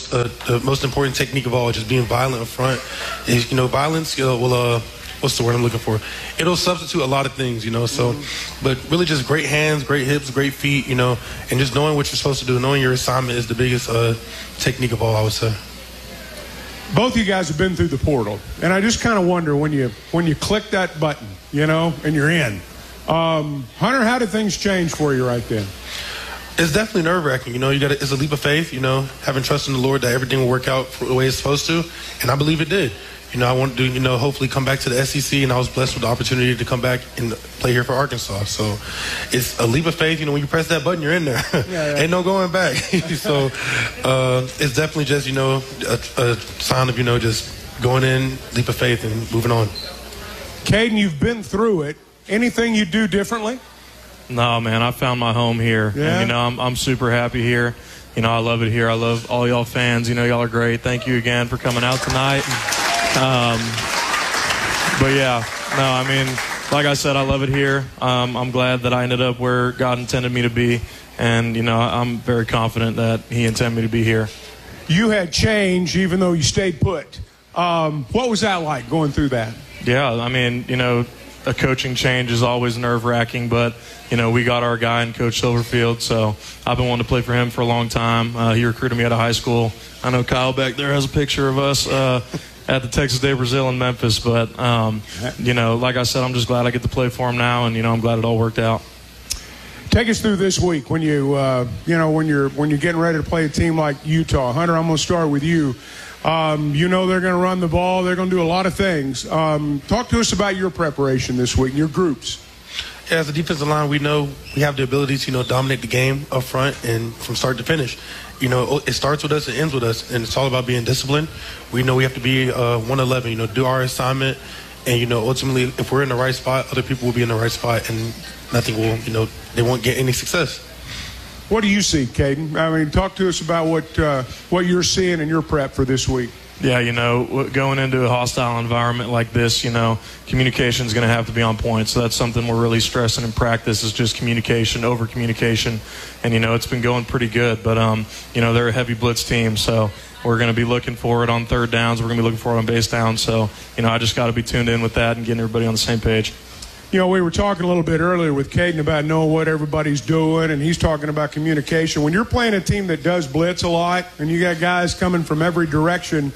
the most important technique of all, just being violent up front. Is violence will what's the word I'm looking for? It'll substitute a lot of things, So, but really, just great hands, great hips, great feet, and just knowing what you're supposed to do, knowing your assignment is the biggest technique of all, I would say. Both of you guys have been through the portal, and I just kind of wonder when you click that button, and you're in. Hunter, how did things change for you right then? It's definitely nerve-wracking. It's a leap of faith. Having trust in the Lord that everything will work out the way it's supposed to, and I believe it did. I want to, hopefully come back to the SEC, and I was blessed with the opportunity to come back and play here for Arkansas. So it's a leap of faith. When you press that button, you're in there. Yeah. Ain't no going back. So it's definitely just, a sign of, just going in, leap of faith, and moving on. Caden, you've been through it. Anything you do differently? No, man, I found my home here. Yeah. And, I'm super happy here. I love it here. I love all y'all fans. Y'all are great. Thank you again for coming out tonight. But yeah, no, like I said, I love it here. I'm glad that I ended up where God intended me to be. And, I'm very confident that He intended me to be here. You had change even though you stayed put. What was that like going through that? Yeah, a coaching change is always nerve-wracking, but, we got our guy in Coach Silverfield, so I've been wanting to play for him for a long time. He recruited me out of high school. I know Kyle back there has a picture of us at the Texas Day Brazil in Memphis, but, like I said, I'm just glad I get to play for him now, and, I'm glad it all worked out. Take us through this week when when you're getting ready to play a team like Utah. Hunter, I'm going to start with you. They're going to run the ball. They're going to do a lot of things. Talk to us about your preparation this week, your groups. Yeah, as a defensive line, we know we have the ability to, dominate the game up front and from start to finish. It starts with us and ends with us, and it's all about being disciplined. We know we have to be 111, do our assignment, and, ultimately, if we're in the right spot, other people will be in the right spot, and nothing will, they won't get any success. What do you see, Caden? Talk to us about what you're seeing in your prep for this week. Yeah, going into a hostile environment like this, communication is going to have to be on point. So that's something we're really stressing in practice is just communication, over communication. And, it's been going pretty good. But, they're a heavy blitz team. So we're going to be looking for it on third downs. We're going to be looking for it on base downs. So, I just got to be tuned in with that and getting everybody on the same page. We were talking a little bit earlier with Caden about knowing what everybody's doing, and he's talking about communication. When you're playing a team that does blitz a lot, and you got guys coming from every direction,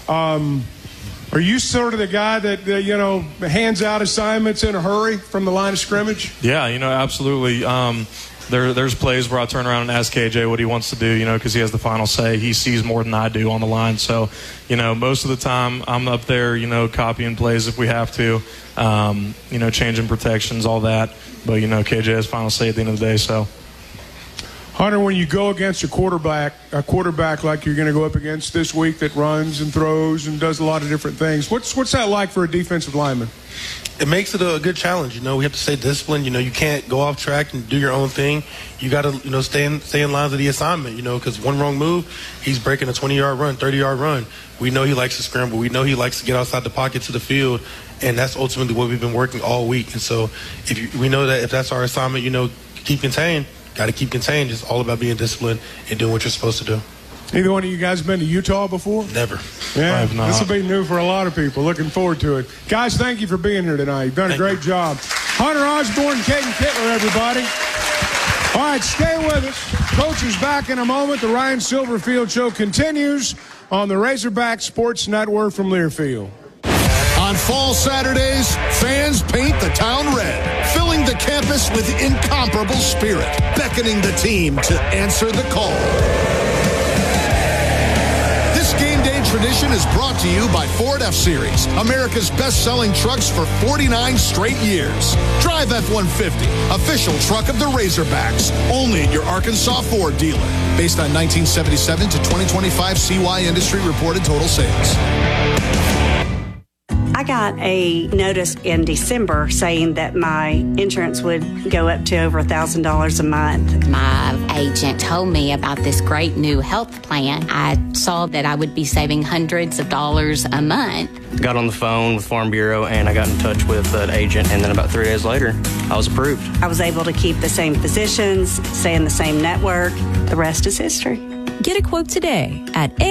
are you sort of the guy that, hands out assignments in a hurry from the line of scrimmage? Yeah, absolutely. There's plays where I turn around and ask KJ what he wants to do, because he has the final say. He sees more than I do on the line. So, most of the time I'm up there, copying plays if we have to, changing protections, all that. But, KJ has final say at the end of the day, so. Hunter, when you go against a quarterback like you're going to go up against this week that runs and throws and does a lot of different things, what's that like for a defensive lineman? It makes it a good challenge. We have to stay disciplined. You can't go off track and do your own thing. You got to, stay in lines of the assignment, because one wrong move, he's breaking a 20-yard run, 30-yard run. We know he likes to scramble. We know he likes to get outside the pocket to the field, and that's ultimately what we've been working all week. And so we know that if that's our assignment, keep contained. Got to keep contained. It's all about being disciplined and doing what you're supposed to do. Either one of you guys been to Utah before? Never. Yeah, this will be new for a lot of people. Looking forward to it. Guys, thank you for being here tonight. You've done a great job. Hunter Osborne, Caden Kittler, everybody. All right, stay with us. Coach is back in a moment. The Ryan Silverfield Show continues on the Razorback Sports Network from Learfield. On fall Saturdays, fans paint the town red, filling the campus with incomparable spirit, beckoning the team to answer the call. This game day tradition is brought to you by Ford F-Series, America's best-selling trucks for 49 straight years. Drive F-150, official truck of the Razorbacks, only at your Arkansas Ford dealer. Based on 1977 to 2025 CY industry reported total sales. I got a notice in December saying that my insurance would go up to over $1,000 a month. My agent told me about this great new health plan. I saw that I would be saving hundreds of dollars a month. Got on the phone with Farm Bureau and I got in touch with an agent, and then about 3 days later, I was approved. I was able to keep the same physicians, stay in the same network. The rest is history. Get a quote today at